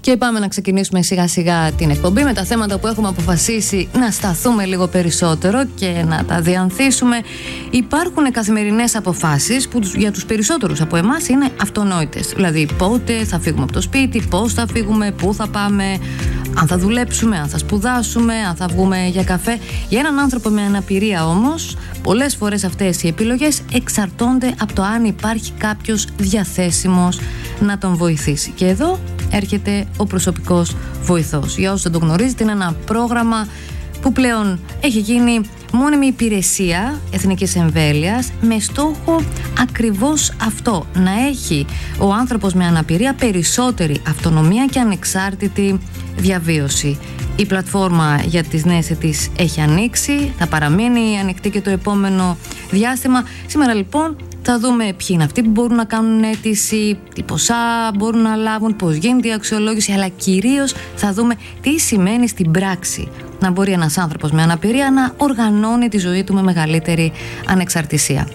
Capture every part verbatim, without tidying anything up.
Και πάμε να ξεκινήσουμε σιγά σιγά την εκπομπή με τα θέματα που έχουμε αποφασίσει να σταθούμε λίγο περισσότερο και να τα διανθίσουμε. Υπάρχουν καθημερινές αποφάσεις που για τους περισσότερους από εμάς είναι αυτονόητες. Δηλαδή πότε θα φύγουμε από το σπίτι, πώς θα φύγουμε, πού θα πάμε, αν θα δουλέψουμε, αν θα σπουδάσουμε, αν θα βγούμε για καφέ. Για έναν άνθρωπο με αναπηρία όμως, πολλές φορές αυτές οι επιλογές εξαρτώνται από το αν υπάρχει κάποιος διαθέσιμος να τον βοηθήσει. Και εδώ έρχεται ο προσωπικός βοηθός. Για όσους δεν το γνωρίζετε, είναι ένα πρόγραμμα που πλέον έχει γίνει μόνιμη υπηρεσία εθνικής εμβέλειας με στόχο ακριβώς αυτό, να έχει ο άνθρωπος με αναπηρία περισσότερη αυτονομία και ανεξάρτητη διαβίωση. Η πλατφόρμα για τις νέες αιτήσεις έχει ανοίξει, θα παραμείνει ανοιχτή και το επόμενο διάστημα. Σήμερα λοιπόν θα δούμε ποιοι είναι αυτοί που μπορούν να κάνουν αίτηση, τι ποσά μπορούν να λάβουν, πώς γίνεται η αξιολόγηση, αλλά κυρίως θα δούμε τι σημαίνει στην πράξη να μπορεί ένας άνθρωπος με αναπηρία να οργανώνει τη ζωή του με μεγαλύτερη ανεξαρτησία.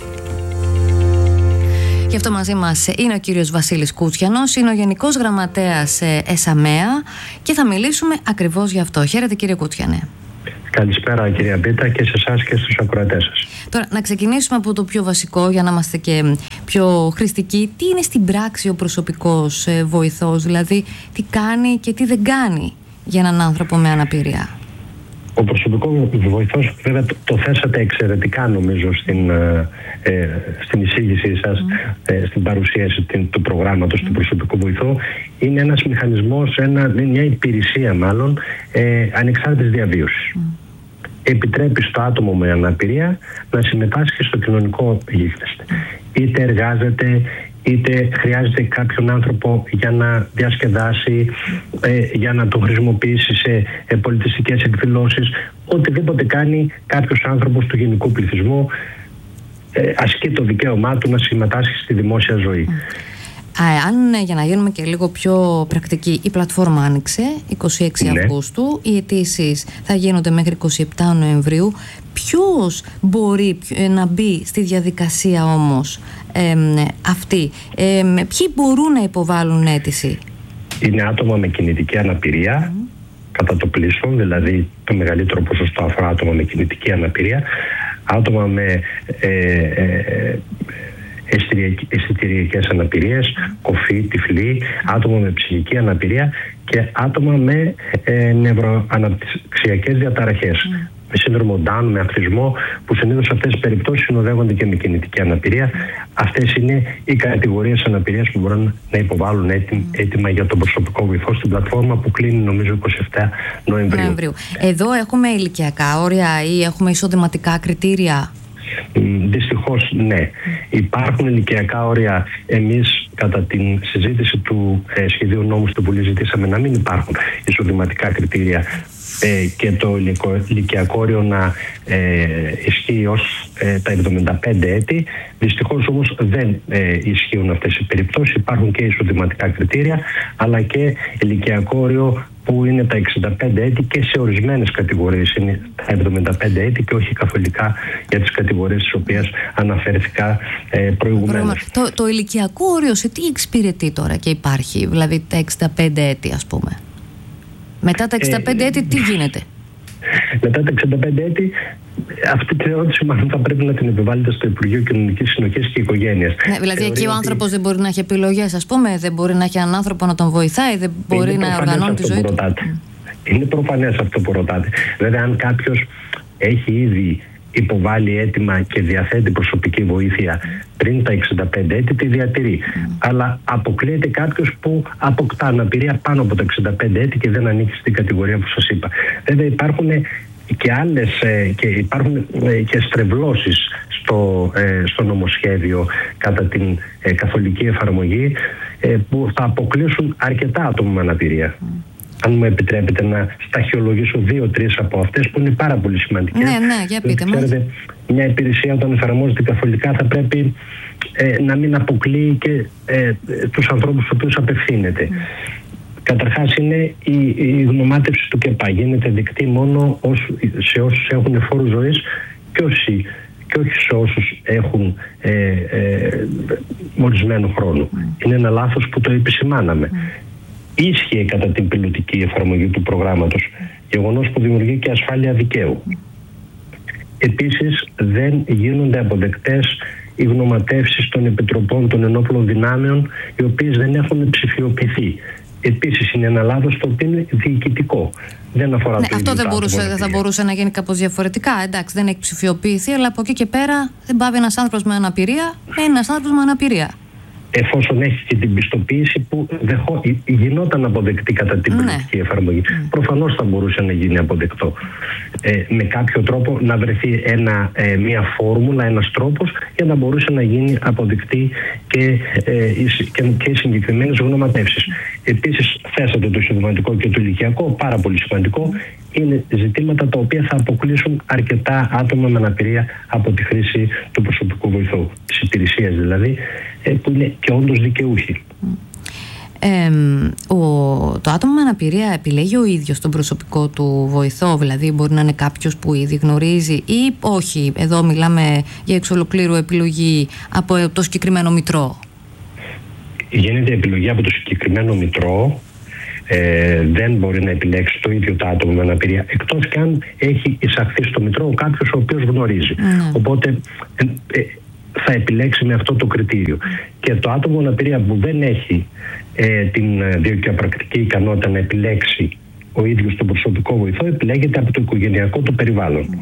Γι' αυτό μαζί μας είναι ο κύριος Βασίλης Κούτσιανος, είναι ο Γενικός Γραμματέας ΕΣΑΜΕΑ και θα μιλήσουμε ακριβώς γι' αυτό. Χαίρετε κύριε Κούτσιανε. Καλησπέρα κυρία Πίτα και σε εσάς και στους ακροατές σας. Τώρα να ξεκινήσουμε από το πιο βασικό για να είμαστε και πιο χρηστικοί. Τι είναι στην πράξη ο προσωπικός βοηθός, δηλαδή τι κάνει και τι δεν κάνει για έναν άνθρωπο με αναπηρία? Ο προσωπικός βοηθός, βέβαια το, το θέσατε εξαιρετικά νομίζω στην, ε, στην εισήγησή σας, mm. ε, στην παρουσίαση την, του προγράμματος mm. του προσωπικού βοηθού. Είναι ένας μηχανισμός, ένα, μια υπηρεσία μάλλον ε, ανεξάρτητης διαβίωσης. Mm. Επιτρέπει στο άτομο με αναπηρία να συμμετάσχει στο κοινωνικό γίγνεσθε. Mm. Είτε εργάζεται, είτε χρειάζεται κάποιον άνθρωπο για να διασκεδάσει, ε, για να το χρησιμοποιήσει σε ε, πολιτιστικές εκδηλώσεις. Οτιδήποτε κάνει κάποιος άνθρωπος του γενικού πληθυσμού ε, ασκεί το δικαίωμά του να συμμετάσχει στη δημόσια ζωή. Α, αν για να γίνουμε και λίγο πιο πρακτικοί, η πλατφόρμα άνοιξε είκοσι έξι ναι. Αυγούστου, οι αιτήσεις θα γίνονται μέχρι είκοσι επτά Νοεμβρίου. Ποιος μπορεί να μπει στη διαδικασία όμως ε, αυτή, ε, ποιοι μπορούν να υποβάλουν αίτηση? Είναι άτομα με κινητική αναπηρία, mm. κατά το πλήσιο, δηλαδή το μεγαλύτερο ποσοστό αφορά άτομα με κινητική αναπηρία, άτομα με ε, ε, αισθητηριακές αναπηρίες, κοφή, τυφλή, άτομα με ψυχική αναπηρία και άτομα με ε, νευροαναπτυξιακές διαταραχές. Mm. Με σύνδρομο Down, με αυτισμό, που συνήθως αυτές τις περιπτώσεις συνοδεύονται και με κινητική αναπηρία. Αυτές είναι οι κατηγορίες αναπηρίας που μπορούν να υποβάλουν έτοιμα για τον προσωπικό βοηθό στην πλατφόρμα που κλείνει νομίζω είκοσι επτά Νοεμβρίου. Νοεμβρίου. Εδώ έχουμε ηλικιακά όρια ή έχουμε εισοδηματικά κριτήρια? Δυστυχώς ναι. Υπάρχουν ηλικιακά όρια. Εμείς κατά την συζήτηση του ε, σχεδίου νόμου στην Βουλή ζητήσαμε να μην υπάρχουν εισοδηματικά κριτήρια ε, και το ηλικιακό όριο να ε, ισχύει ως ε, τα εβδομήντα πέντε έτη. Δυστυχώς όμως δεν ε, ισχύουν αυτές οι περιπτώσεις. Υπάρχουν και εισοδηματικά κριτήρια αλλά και ηλικιακό όριο που είναι τα εξήντα πέντε έτη και σε ορισμένες κατηγορίες είναι τα εβδομήντα πέντε έτη και όχι καθολικά για τις κατηγορίες τις οποίες αναφέρθηκα ε, προηγουμένως. Το, το ηλικιακό όριο σε τι εξυπηρετεί τώρα και υπάρχει, δηλαδή τα εξήντα πέντε έτη ας πούμε? Μετά τα εξήντα πέντε ε, έτη τι γίνεται? Μετά τα εξήντα πέντε έτη, αυτή την ερώτηση μάλλον θα πρέπει να την επιβάλλετε στο Υπουργείο Κοινωνικής Συνοχής και Οικογένειας. Ναι, δηλαδή Θεωρεί εκεί ο άνθρωπος ότι... δεν μπορεί να έχει επιλογές, ας πούμε, δεν μπορεί να έχει έναν άνθρωπο να τον βοηθάει, δεν μπορεί είναι να οργανώνει τη ζωή του. Είναι προφανές αυτό που ρωτάτε. Βέβαια, αν κάποιος έχει ήδη υποβάλει αίτημα και διαθέτει προσωπική βοήθεια πριν τα εξήντα πέντε έτη, τη διατηρεί. Mm. Αλλά αποκλείεται κάποιος που αποκτά αναπηρία πάνω από τα εξήντα πέντε έτη και δεν ανήκει στην κατηγορία που σας είπα. Βέβαια υπάρχουν και άλλες και υπάρχουν και στρεβλώσεις στο, στο νομοσχέδιο κατά την καθολική εφαρμογή που θα αποκλείσουν αρκετά άτομα με αναπηρία. Mm. Αν μου επιτρέπετε να σταχυολογήσω δύο-τρεις από αυτές που είναι πάρα πολύ σημαντικές. Ναι, ναι, για πείτε μας. Ξέρετε, μια υπηρεσία όταν εφαρμόζεται καθολικά θα πρέπει ε, να μην αποκλείει και ε, τους ανθρώπους στους οποίους απευθύνεται. Mm. Καταρχάς είναι η, η γνωμάτευση του ΚΕΠΑ. Γίνεται δεκτή μόνο ως, σε όσους έχουν φόρου ζωής και, όσοι, και όχι σε όσους έχουν ε, ε, ορισμένο χρόνο. Mm. Είναι ένα λάθος που το επισημάναμε. Mm. ίσχυε κατά την πιλωτική εφαρμογή του προγράμματος, γεγονός που δημιουργεί και ασφάλεια δικαίου. Επίσης, δεν γίνονται αποδεκτές οι γνωματεύσεις των επιτροπών των ενόπλων δυνάμεων, οι οποίες δεν έχουν ψηφιοποιηθεί. Επίσης, είναι ένα λάθος το οποίο είναι διοικητικό. Δεν αφορά ναι, το αυτό δεν, μπορούσε, δεν θα μπορούσε να γίνει κάπως διαφορετικά. Εντάξει, δεν έχει ψηφιοποιηθεί, αλλά από εκεί και πέρα δεν πάβει ένας άνθρωπος με αναπηρία να είναι ένας άνθρωπος με αναπηρία. Εφόσον έχει και την πιστοποίηση που δεχό, γινόταν αποδεκτή κατά την πολιτική ναι. εφαρμογή. Mm. Προφανώς θα μπορούσε να γίνει αποδεκτό. Ε, με κάποιο τρόπο να βρεθεί ένα, ε, μια φόρμουλα, ένας τρόπος για να μπορούσε να γίνει αποδεκτή και, ε, και, και συγκεκριμένες γνωματεύσεις. Επίσης, θέσατε το συνταγματικό και το ηλικιακό, πάρα πολύ σημαντικό. Είναι ζητήματα τα οποία θα αποκλείσουν αρκετά άτομα με αναπηρία από τη χρήση του προσωπικού βοηθού, της υπηρεσίας δηλαδή, που είναι και όντως δικαιούχοι. Ε, ο, το άτομο με αναπηρία επιλέγει ο ίδιος τον προσωπικό του βοηθό, δηλαδή μπορεί να είναι κάποιος που ήδη γνωρίζει ή όχι, εδώ μιλάμε για εξ ολοκλήρου επιλογή από το συγκεκριμένο μητρό? Γίνεται επιλογή από το συγκεκριμένο μητρό. Ε, δεν μπορεί να επιλέξει το ίδιο το άτομο με αναπηρία, εκτός και αν έχει εισαχθεί στο μητρό κάποιος ο οποίος γνωρίζει. Mm. Οπότε ε, ε, θα επιλέξει με αυτό το κριτήριο. Και το άτομο με αναπηρία που δεν έχει ε, την διοικητική ικανότητα να επιλέξει ο ίδιος τον προσωπικό βοηθό, επιλέγεται από το οικογενειακό του περιβάλλον.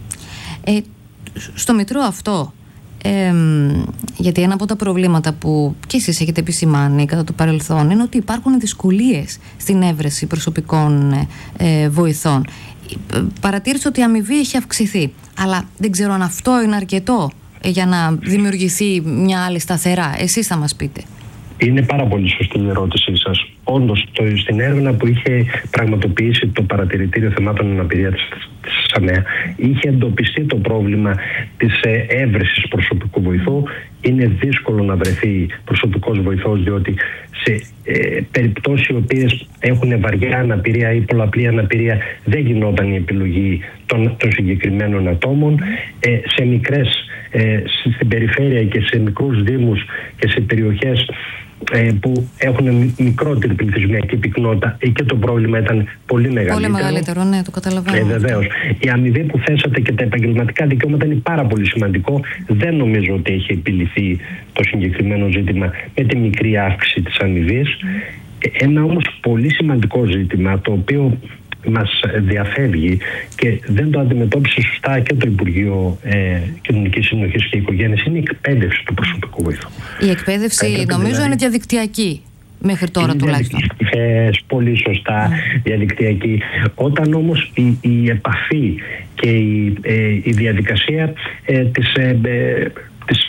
Ε, στο μητρό αυτό, Ε, γιατί ένα από τα προβλήματα που και εσείς έχετε επισημάνει κατά το παρελθόν είναι ότι υπάρχουν δυσκολίες στην έβρεση προσωπικών ε, βοηθών. Παρατήρησα ότι η αμοιβή έχει αυξηθεί, αλλά δεν ξέρω αν αυτό είναι αρκετό ε, για να δημιουργηθεί μια άλλη σταθερά. Εσείς θα μας πείτε. Είναι πάρα πολύ σωστή η ερώτησή σας. Όντως, το, στην έρευνα που είχε πραγματοποιήσει το Παρατηρητήριο Θεμάτων Αναπηρίας της, της ΣΑΜΕΑ, είχε εντοπιστεί το πρόβλημα της ε, έβρεσης προσωπικού βοηθού. Είναι δύσκολο να βρεθεί προσωπικός βοηθός, διότι σε ε, περιπτώσεις οι οποίες έχουν βαριά αναπηρία ή πολλαπλή αναπηρία δεν γινόταν η επιλογή των, των συγκεκριμένων ατόμων. Ε, σε μικρές, ε, στην περιφέρεια και σε μικρούς δήμους και σε περιοχές που έχουν μικρότερη πληθυσμιακή πυκνότητα, εκεί το πρόβλημα ήταν πολύ μεγαλύτερο. Πολύ μεγαλύτερο, ναι, το καταλαβαίνω. Ε, βεβαίως. Η αμοιβή που θέσατε και τα επαγγελματικά δικαιώματα είναι πάρα πολύ σημαντικό. Δεν νομίζω ότι έχει επιληθεί το συγκεκριμένο ζήτημα με τη μικρή αύξηση της αμοιβής. Mm. Ένα όμως πολύ σημαντικό ζήτημα, το οποίο μας διαφεύγει και δεν το αντιμετώπισε σωστά και το Υπουργείο ε, Κοινωνικής Συνοχής και Οικογένειας, είναι η εκπαίδευση του προσωπικού βοηθού. Η εκπαίδευση Έπρεπε, νομίζω δηλαδή, είναι διαδικτυακή μέχρι τώρα είναι τουλάχιστον. Ε, πολύ σωστά mm. διαδικτυακή. Όταν όμως η, η επαφή και η, ε, η διαδικασία ε, της, ε, ε, της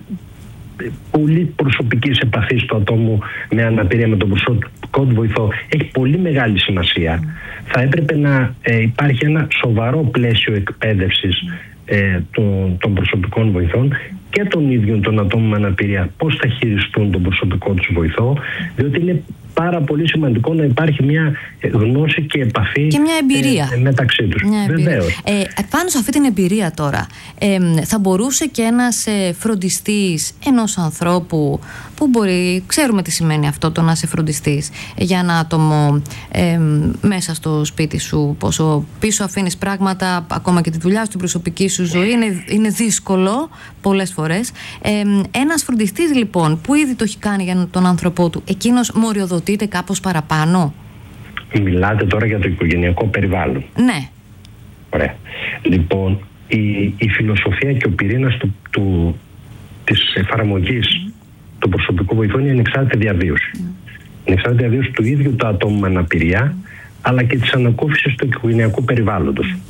πολύ προσωπικής επαφής του ατόμου με αναπηρία με τον προσωπικό του βοηθό έχει πολύ μεγάλη σημασία. Mm. Θα έπρεπε να ε, υπάρχει ένα σοβαρό πλαίσιο εκπαίδευσης ε, των, των προσωπικών βοηθών και των ίδιων των ατόμων με αναπηρία, πώς θα χειριστούν τον προσωπικό τους βοηθό, διότι είναι πάρα πολύ σημαντικό να υπάρχει μια γνώση και επαφή και μια εμπειρία ε, μεταξύ τους. Βεβαίως. Ε, πάνω σε αυτή την εμπειρία τώρα, ε, θα μπορούσε και ένας ε, φροντιστής ενός ανθρώπου που μπορεί, ξέρουμε τι σημαίνει αυτό το να είσαι φροντιστής για ένα άτομο ε, μέσα στο σπίτι σου, πόσο πίσω αφήνεις πράγματα, ακόμα και τη δουλειά σου, την προσωπική σου ζωή, είναι, είναι δύσκολο πολλές φορές. Ε, ένας φροντιστής λοιπόν που ήδη το έχει κάνει για τον άνθρωπό του, εκείνος μοριοδοτείται κάπως παραπάνω? Μιλάτε τώρα για το οικογενειακό περιβάλλον. Ναι. Ωραία. Λοιπόν, η, η φιλοσοφία και ο πυρήνας του, του, της εφαρμογής mm. του προσωπικού βοηθού είναι η ανεξάρτητη διαβίωση. Mm. Η ανεξάρτητη διαβίωση του ίδιου του ατόμου με αναπηρία, mm. αλλά και της ανακούφισης του οικογενειακού περιβάλλοντος. Mm.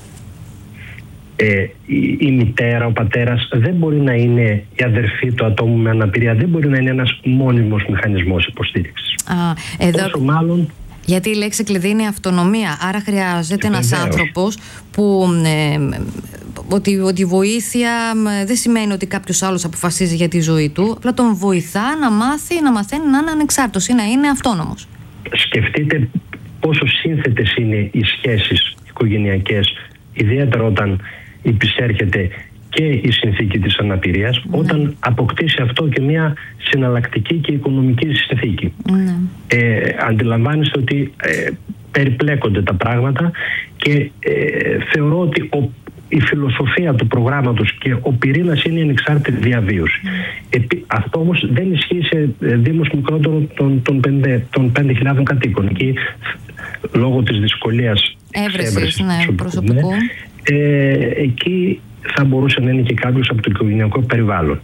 Ε, η, η μητέρα, ο πατέρας δεν μπορεί να είναι η αδερφή του ατόμου με αναπηρία, δεν μπορεί να είναι ένας μόνιμος μηχανισμός υποστήριξης. Α, εδώ... Όσο μάλλον... Γιατί η λέξη κλειδί είναι αυτονομία, άρα χρειάζεται ένας άνθρωπος που ε, ότι, ότι η βοήθεια ε, δεν σημαίνει ότι κάποιος άλλος αποφασίζει για τη ζωή του, απλά τον βοηθά να μάθει, να μαθαίνει να είναι ανεξάρτητος ή να είναι αυτόνομος. Σκεφτείτε πόσο σύνθετες είναι οι σχέσεις οικογενειακές, ιδιαίτερα όταν υπησέρχεται και η συνθήκη της αναπηρίας, mm. όταν αποκτήσει αυτό και μια συναλλακτική και οικονομική συνθήκη. Mm. Ε, αντιλαμβάνεστε ότι ε, περιπλέκονται τα πράγματα και ε, θεωρώ ότι ο, η φιλοσοφία του προγράμματος και ο πυρήνας είναι η ανεξάρτητη διαβίωση. Mm. Ε, αυτό όμως δεν ισχύει σε δήμους μικρότερο των, των, πέντε, των πέντε χιλιάδων κατοίκων. Εκεί, λόγω της δυσκολίας έβρεσης ναι, προσωπικού, ναι, ε, εκεί θα μπορούσε να είναι και κάποιος από το οικογενειακό περιβάλλον.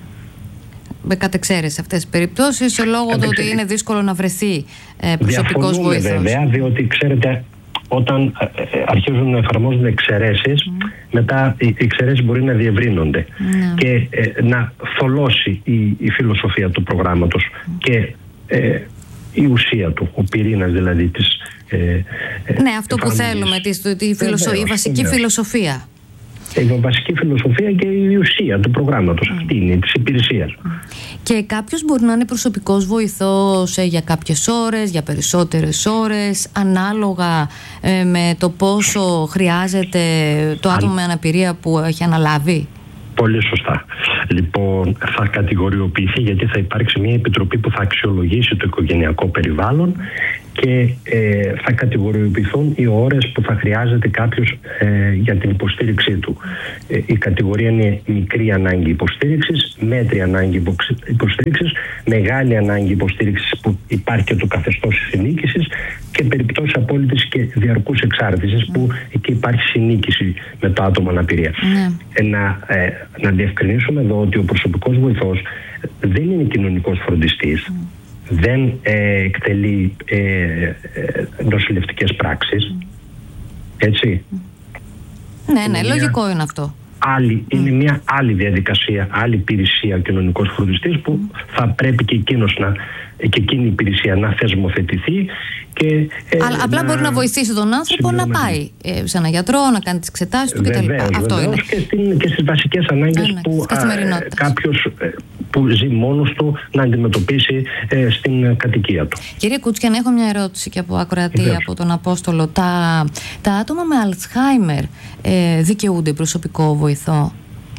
Με κατεξαίρεση αυτές τις περιπτώσεις, λόγω του ότι είναι δύσκολο να βρεθεί ε, προσωπικός βοηθός. Βέβαια, διότι ξέρετε, όταν ε, αρχίζουν να εφαρμόζονται εξαιρέσεις, mm. μετά οι εξαιρέσεις μπορεί να διευρύνονται mm. και ε, να θολώσει η, η φιλοσοφία του προγράμματος mm. και ε, η ουσία του, ο πυρήνας δηλαδή της ε, ε, ναι, αυτό που θέλουμε, τη, τη φιλοσο... η βασική ναι. φιλοσοφία. Η βασική φιλοσοφία και η ουσία του προγράμματος. Mm. Αυτή είναι, της υπηρεσίας. Και κάποιος μπορεί να είναι προσωπικός βοηθός ε, για κάποιες ώρες, για περισσότερες ώρες, ανάλογα ε, με το πόσο χρειάζεται το άτομο Αν... με αναπηρία που έχει αναλάβει. Πολύ σωστά. Λοιπόν, θα κατηγοριοποιηθεί, γιατί θα υπάρξει μια επιτροπή που θα αξιολογήσει το οικογενειακό περιβάλλον και ε, θα κατηγοριοποιηθούν οι ώρες που θα χρειάζεται κάποιος ε, για την υποστήριξή του. Ε, η κατηγορία είναι μικρή ανάγκη υποστήριξης, μέτρη ανάγκη υποστήριξης, μεγάλη ανάγκη υποστήριξης που υπάρχει και το καθεστώς συνοίκησης και περιπτώσεις απόλυτης και διαρκούς εξάρτησης που εκεί υπάρχει συνοίκηση με το άτομο αναπηρία. Mm. Ε, να, ε, να διευκρινίσουμε εδώ ότι ο προσωπικός βοηθός δεν είναι κοινωνικός φροντιστής. Mm. Δεν ε, εκτελεί ε, ε, νοσηλευτικές πράξεις. Έτσι. Ναι, ναι, είναι λογικό μια... είναι αυτό. Άλλη, mm. Είναι μια άλλη διαδικασία, άλλη υπηρεσία ο κοινωνικός φροντιστής που mm. θα πρέπει και εκείνος να, και εκείνη η υπηρεσία να θεσμοθετηθεί. Και, ε, Αλλά απλά να... μπορεί να βοηθήσει τον άνθρωπο να πάει ε, σε έναν γιατρό, να κάνει τις εξετάσεις του κτλ. Αυτό είναι. Και, στην, και στις βασικές ανάγκες Ένα, που ε, κάποιος ε, που ζει μόνος του να αντιμετωπίσει ε, στην κατοικία του. Κύριε Κούτσιαν, έχω μια ερώτηση και από ακροατή Βεβαίως. από τον Απόστολο. Τα, τα άτομα με Αλτσχάιμερ ε, δικαιούνται προσωπικό βοηθό?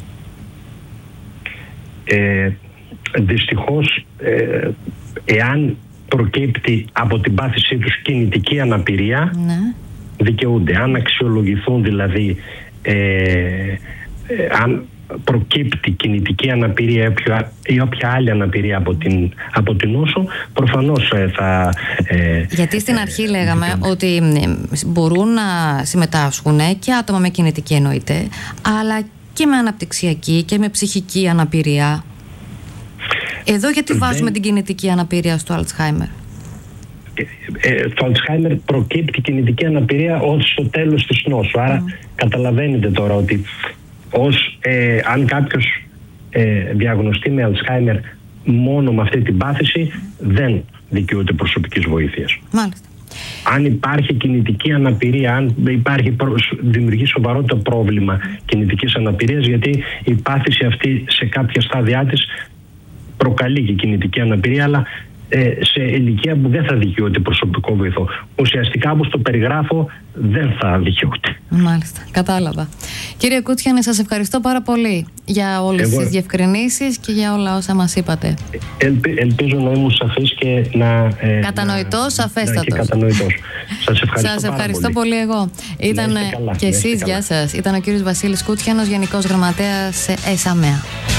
Ε, δυστυχώς, ε, εάν προκύπτει από την πάθησή τους κινητική αναπηρία, ναι. δικαιούνται. Αν αξιολογηθούν δηλαδή, ε, ε, αν προκύπτει κινητική αναπηρία ή όποια άλλη αναπηρία από την, από την νόσο, προφανώς ε, θα... Ε, Γιατί στην αρχή ε, λέγαμε ε, ότι μπορούν να συμμετάσχουν και άτομα με κινητική εννοείται, αλλά και με αναπτυξιακή και με ψυχική αναπηρία. Εδώ γιατί δεν... βάζουμε την κινητική αναπηρία στο Αλτσχάιμερ? Ε, το Αλτσχάιμερ προκύπτει κινητική αναπηρία ως στο τέλος της νόσου. Άρα mm. καταλαβαίνετε τώρα ότι ως, ε, αν κάποιος ε, διαγνωστεί με Αλτσχάιμερ μόνο με αυτή την πάθηση, δεν δικαιούται προσωπικής βοήθειας. Μάλιστα. Αν υπάρχει κινητική αναπηρία, αν υπάρχει, δημιουργεί σοβαρότερο πρόβλημα κινητικής αναπηρίας, γιατί η πάθηση αυτή σε κάποια στάδια της προκαλεί και κινητική αναπηρία, αλλά ε, σε ηλικία που δεν θα δικαιούται προσωπικό βοηθό. Ουσιαστικά, όπως το περιγράφω, δεν θα δικαιούται. Μάλιστα, κατάλαβα. Κύριε Κούτσιανε, σας ευχαριστώ πάρα πολύ για όλες Εγώ... τις διευκρινήσεις και για όλα όσα μας είπατε. Ελπι, ελπίζω να ήμουν σαφής και να... Ε, κατανοητός, σαφέστατος. Και κατανοητός. Σας ευχαριστώ, σας ευχαριστώ πάρα πολύ. πολύ εγώ. Ήταν καλά, και εσείς, γεια σας. Ήταν ο κύριος Βασίλης Κούτσιανος, Γενικός Γραμματέας ΕΣΑΜΕΑ.